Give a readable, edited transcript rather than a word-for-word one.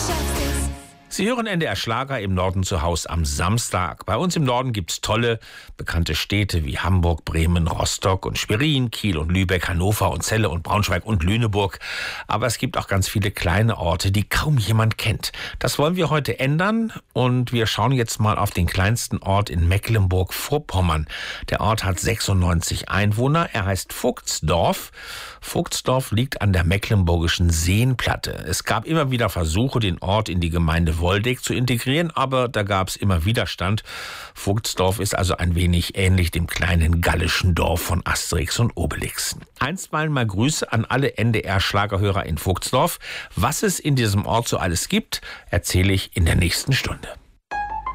Sie hören NDR Schlager im Norden zu Haus am Samstag. Bei uns im Norden gibt's tolle, bekannte Städte wie Hamburg, Bremen, Rostock und Schwerin, Kiel und Lübeck, Hannover und Celle und Braunschweig und Lüneburg. Aber es gibt auch ganz viele kleine Orte, die kaum jemand kennt. Das wollen wir heute ändern und wir schauen jetzt mal auf den kleinsten Ort in Mecklenburg-Vorpommern. Der Ort hat 96 Einwohner. Er heißt Vogtsdorf. Vogtsdorf liegt an der mecklenburgischen Seenplatte. Es gab immer wieder Versuche, den Ort in die Gemeinde Woldeck zu integrieren, aber da gab es immer Widerstand. Vogtsdorf ist also ein wenig ähnlich dem kleinen gallischen Dorf von Asterix und Obelix. Einstweilen mal Grüße an alle NDR-Schlagerhörer in Vogtsdorf. Was es in diesem Ort so alles gibt, erzähle ich in der nächsten Stunde.